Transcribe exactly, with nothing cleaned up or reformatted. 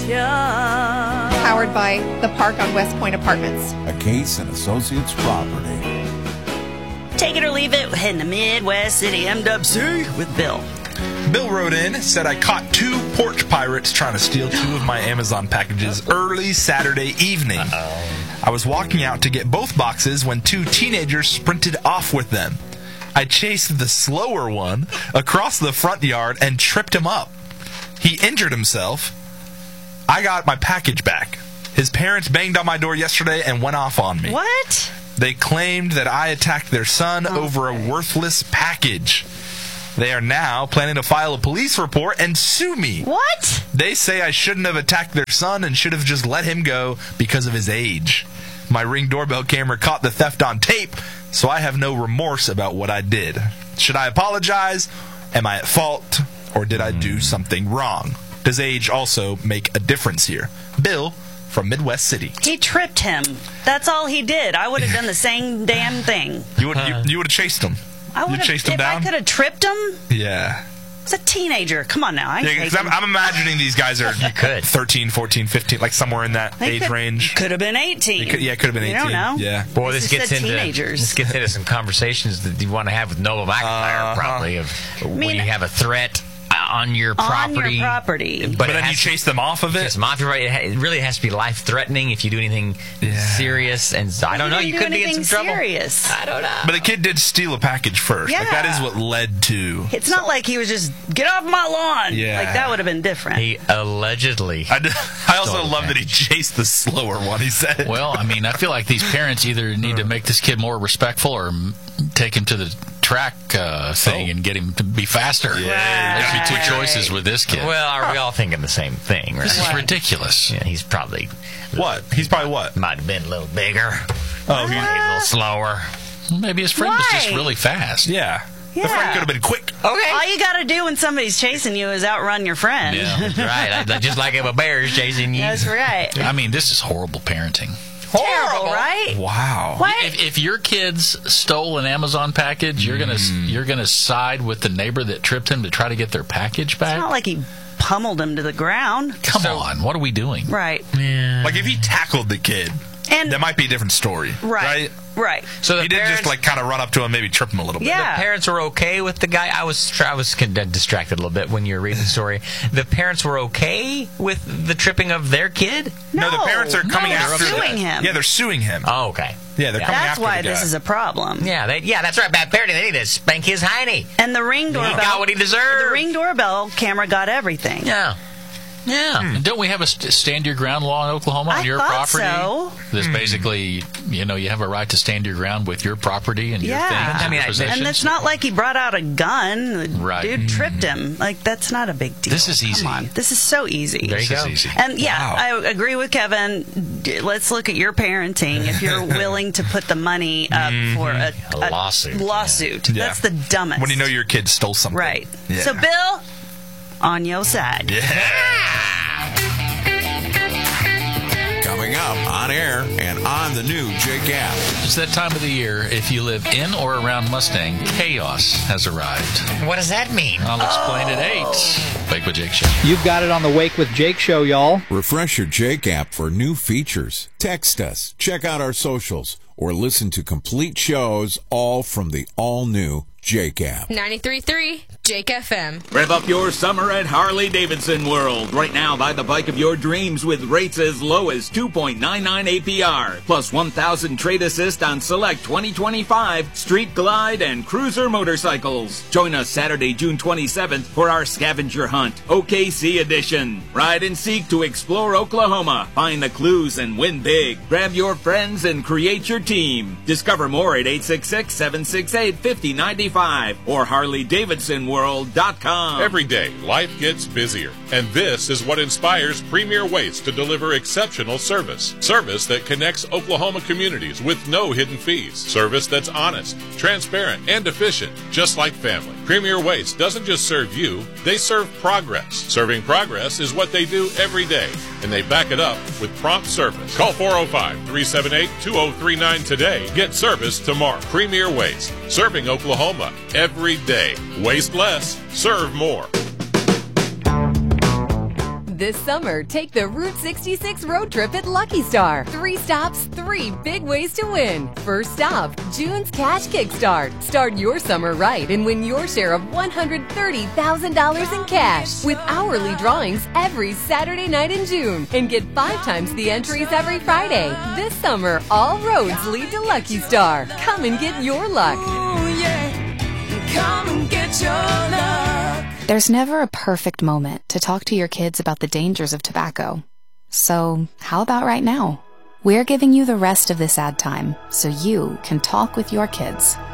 Powered by The Park on West Point Apartments. A Case and Associates property. Take it or leave it in the Midwest City M W C with Bill. Bill wrote in, said I caught two porch pirates trying to steal two of my Amazon packages early Saturday evening. Uh-oh. I was walking out to get both boxes when two teenagers sprinted off with them. I chased the slower one across the front yard and tripped him up. He injured himself. I got my package back. His parents banged on my door yesterday and went off on me. What? They claimed that I attacked their son okay. over a worthless package. They are now planning to file a police report and sue me. What? They say I shouldn't have attacked their son and should have just let him go because of his age. My Ring doorbell camera caught the theft on tape, so I have no remorse about what I did. Should I apologize? Am I at fault? Or did I do something wrong? Does age also make a difference here? Bill from Midwest City. He tripped him. That's all he did. I would have done the same damn thing. You would you, you would have chased him. I would you have chased him if down? I could have tripped him. Yeah. It's a teenager. Come on now. I yeah, cause I'm, I'm imagining these guys are you could. thirteen, fourteen, fifteen, like somewhere in that they age could, range. Could have been eighteen. Could, yeah, it could have been eighteen. You don't know. Yeah. Boy, this, this gets into teenagers. This gets into some conversations that you want to have with Noah McIntyre, uh-huh. probably, of I mean, when you have a threat on your property. On your property. But, but then you chase them off of it? Chase them off, right. It really has to be life-threatening if you do anything yeah. serious. And so, I don't know. You could be in some serious. trouble. I don't know. But the kid did steal a package first. Yeah. Like, that is what led to... It's not like he was just, get off my lawn. Yeah. Like, that would have been different. He allegedly... I, do, I also love that he chased the slower one, he said. Well, I mean, I feel like these parents either need to make this kid more respectful or take him to the track uh, thing oh. and get him to be faster. Yeah. There'd be two choices with this kid. Well, are we all thinking the same thing, right? This is ridiculous. Yeah, he's probably... What? He's probably what? Might have been a little bigger. Oh, he's a little slower. Well, maybe his friend Why? was just really fast. Yeah. Yeah. The friend could have been quick. Okay. All you got to do when somebody's chasing you is outrun your friend. Yeah. That's right. I, just like if a bear is chasing you. That's right. I mean, this is horrible parenting. Terrible, right? Wow. What? If, if your kids stole an Amazon package, you're gonna Mm. you're gonna side with the neighbor that tripped him to try to get their package back. It's not like he pummeled him to the ground. Come So- on, what are we doing? Right. Yeah. Like, if he tackled the kid, And that might be a different story. right. Right? Right. So the He did parents, just, like, kind of run up to him, maybe trip him a little bit. Yeah. the parents were okay with the guy. I was I was con- distracted a little bit when you were reading the story. The parents were okay with the tripping of their kid? No, the parents are coming no, they're after suing the, him. Yeah, they're suing him. Oh, okay. Yeah, they're Yeah. coming That's after why the guy. this is a problem. Yeah, they, yeah, that's right. Bad parenting. They need to spank his hiney. And the Ring He doorbell. got what he deserved. The Ring doorbell camera got everything. Yeah. Yeah. And don't we have a st- stand your ground law in Oklahoma on I your thought property? so. This basically, you know, you have a right to stand your ground with your property and your Yeah. things I and mean, your I- possessions. And it's not like he brought out a gun. The Right. dude tripped him. Like, that's not a big deal. This is easy. Come on. This is so easy. There you This is go. easy. And yeah, Wow. I agree with Kevin. D- Let's look at your parenting. If you're willing to put the money up for a, A lawsuit, lawsuit, Yeah. that's the dumbest. When you know your kid stole something. right. Yeah. So, Bill, on your side. Yeah. Coming up on air and on the new Jake app. It's that time of the year. If you live in or around Mustang, chaos has arrived. What does that mean? I'll explain at eight. Wake with Jake Show. You've got it on the Wake with Jake show, y'all. Refresh your Jake app for new features. Text us, check out our socials, or listen to complete shows all from the all-new Jake app. ninety-three point three Jake F M. Rev up your summer at Harley-Davidson World. Right now, buy the bike of your dreams with rates as low as two point nine nine A P R, plus one thousand trade assist on select twenty twenty-five Street Glide and Cruiser motorcycles. Join us Saturday, June twenty-seventh for our scavenger hunt, O K C edition. Ride and seek to explore Oklahoma. Find the clues and win big. Grab your friends and create your team. Discover more at eight six six, seven six eight, five oh nine five or Harley Davidson World dot com. Every day, life gets busier, and this is what inspires Premier Waste to deliver exceptional service. Service that connects Oklahoma communities with no hidden fees. Service that's honest, transparent, and efficient, just like family. Premier Waste doesn't just serve you, they serve progress. Serving progress is what they do every day, and they back it up with prompt service. Call four oh five, three seven eight, two oh three nine today. Get service tomorrow. Premier Waste, serving Oklahoma every day. Waste less, serve more. This summer, take the Route sixty-six road trip at Lucky Star. Three stops, three big ways to win. First stop, June's Cash Kickstart. Start your summer right and win your share of one hundred thirty thousand dollars in cash with hourly drawings every Saturday night in June. And get five times the entries every Friday. This summer, all roads lead to Lucky Star. Come and get your luck. Ooh, yeah. Come and get your luck. There's never a perfect moment to talk to your kids about the dangers of tobacco. So, how about right now? We're giving you the rest of this ad time so you can talk with your kids.